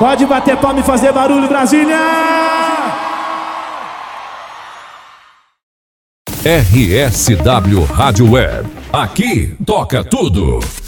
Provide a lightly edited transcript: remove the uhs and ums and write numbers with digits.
Pode bater palma e fazer barulho, Brasília! RSW Rádio Web. Aqui toca tudo.